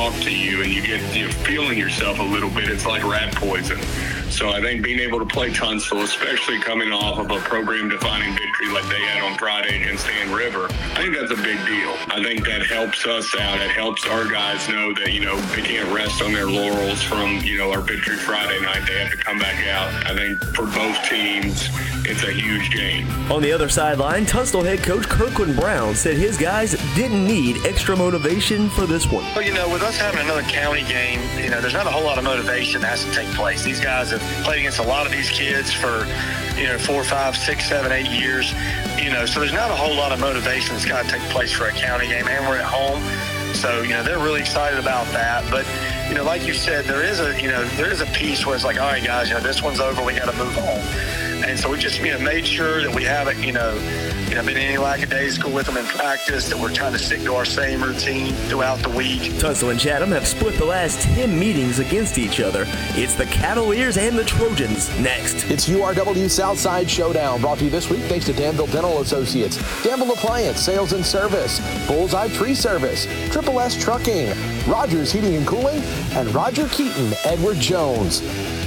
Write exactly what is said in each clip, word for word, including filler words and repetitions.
talk to you and you get you feeling yourself a little bit. It's like rat poison. So I think being able to play Tunstall, especially coming off of a program-defining victory like they had on Friday against Dan River, I think that's a big deal. I think that helps us out. It helps our guys know that, you know, they can't rest on their laurels from, you know, our victory Friday night. They have to come back out. I think for both teams, it's a huge game. On the other sideline, Tunstall head coach Kirkland Brown said his guys didn't need extra motivation for this one. Well, you know, with us having another county game, you know, there's not a whole lot of motivation that has to take place. These guys have played against a lot of these kids for, you know, four, five, six, seven, eight years, you know, so there's not a whole lot of motivation that's got to take place for a county game, and we're at home. So, you know, they're really excited about that. But, you know, like you said, there is a, you know, there is a piece where it's like, all right, guys, you know, this one's over. We got to move on. And so we just, you know, made sure that we haven't, you know, you know, been any lackadaisical with them in practice, that we're trying to stick to our same routine throughout the week. Tunstall and Chatham have split the last ten meetings against each other. It's the Cavaliers and the Trojans next. It's U R W Southside Showdown, brought to you this week thanks to Danville Dental Associates, Danville Appliance Sales and Service, Bullseye Tree Service, Triple S Trucking, Rogers Heating and Cooling, and Roger Keaton Edward Jones.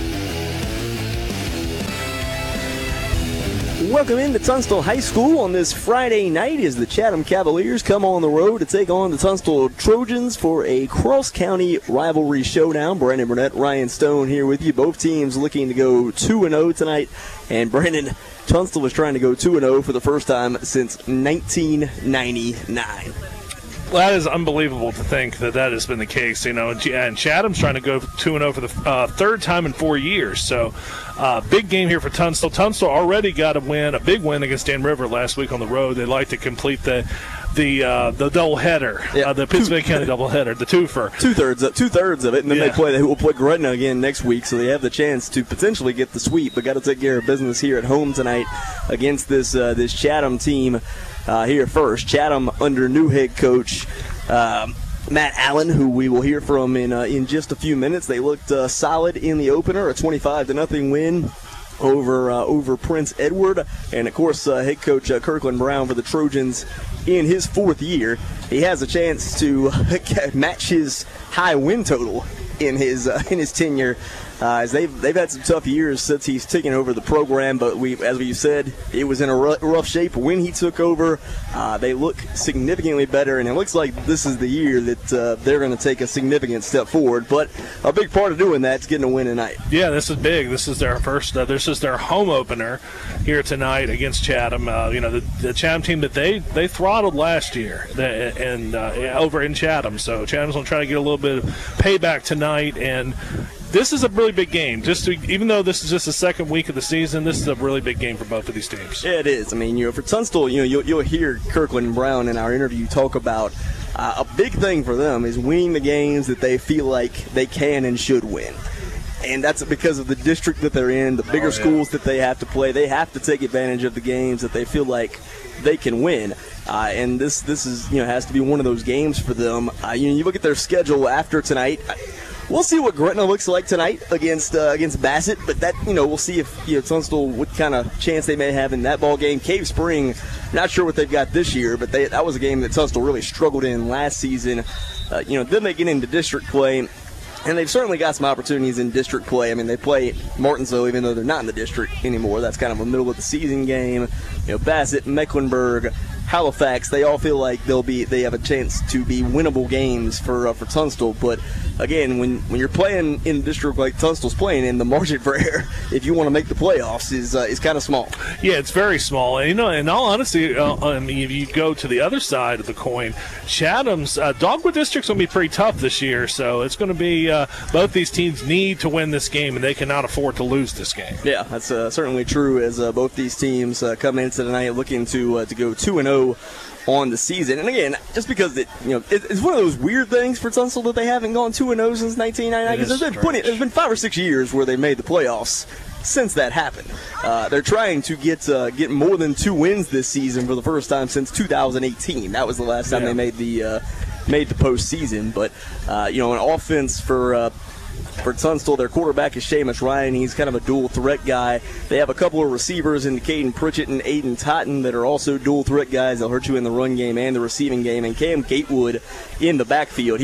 Welcome into Tunstall High School on this Friday night as the Chatham Cavaliers come on the road to take on the Tunstall Trojans for a cross-county rivalry showdown. Brandon Burnett, Ryan Stone here with you. Both teams looking to go two and oh tonight. And Brandon, Tunstall is trying to go two and oh for the first time since nineteen ninety-nine. Well, that is unbelievable to think that that has been the case, you know. And Chatham's trying to go two and oh for the uh, third time in four years. So, uh, big game here for Tunstall. Tunstall already got a win, a big win against Dan River last week on the road. They'd like to complete the the uh, the doubleheader, yeah. uh, the Pittsburgh County doubleheader, the twofer. Two thirds, of, two thirds of it, and then yeah. they play. They will play Gretna again next week, so they have the chance to potentially get the sweep. But got to take care of business here at home tonight against this uh, this Chatham team. Uh, here first, Chatham under new head coach uh, Matt Allen, who we will hear from in uh, in just a few minutes. They looked uh, solid in the opener, a twenty-five to nothing win over uh, over Prince Edward, and of course uh, head coach uh, Kirkland Brown for the Trojans in his fourth year. He has a chance to match his high win total in his uh, in his tenure. Uh, as they've they've had some tough years since he's taken over the program, but we, as we said, it was in a rough, rough shape when he took over. Uh, they look significantly better, and it looks like this is the year that uh, they're going to take a significant step forward. But a big part of doing that is getting a win tonight. Yeah, this is big. This is their first. Uh, this is their home opener here tonight against Chatham. Uh, you know, the, the Chatham team that they they throttled last year, and uh, over in Chatham. So Chatham's going to try to get a little bit of payback tonight, and this is a really big game. Just to, even though this is just the second week of the season, this is a really big game for both of these teams. Yeah, it is. I mean, you know, for Tunstall, you know, you'll, you'll hear Kirkland Brown in our interview talk about uh, a big thing for them is winning the games that they feel like they can and should win. And that's because of the district that they're in, the bigger oh, yeah. schools that they have to play. They have to take advantage of the games that they feel like they can win. Uh, and this this is you know has to be one of those games for them. Uh, you know, you look at their schedule after tonight. We'll see what Gretna looks like tonight against uh, against Bassett, but that you know we'll see if you know Tunstall what kind of chance they may have in that ball game. Cave Spring, not sure what they've got this year, but they, that was a game that Tunstall really struggled in last season. Uh, you know, then they get into district play, and they've certainly got some opportunities in district play. I mean, they play Martinsville even though they're not in the district anymore. That's kind of a middle of the season game. You know, Bassett, Mecklenburg, Halifax, they all feel like they'll be they have a chance to be winnable games for uh, for Tunstall. But again, when, when you're playing in a district like Tunstall's playing in, the margin for error, if you want to make the playoffs, is uh, is kind of small. Yeah, it's very small. And you know, in all honesty, uh, I mean, if you go to the other side of the coin, Chatham's uh, Dogwood District's going to be pretty tough this year. So it's going to be uh, both these teams need to win this game, and they cannot afford to lose this game. Yeah, that's uh, certainly true. As uh, both these teams uh, come into tonight looking to uh, to go two and zero on the season. And again, just because it, you know, it, it's one of those weird things for Tunstall that they haven't gone two and oh since nineteen ninety-nine, because there's been plenty, there's been five or six years where they made the playoffs since that happened. Uh, they're trying to get uh, get more than two wins this season for the first time since two thousand eighteen. That was the last time yeah. they made the uh, made the postseason. But uh, you know, an offense for uh, For Tunstall, their quarterback is Seamus Ryan. He's kind of a dual threat guy. They have a couple of receivers in Caden Pritchett and Aiden Totten that are also dual threat guys. They'll hurt you in the run game and the receiving game. And Cam Gatewood in the backfield.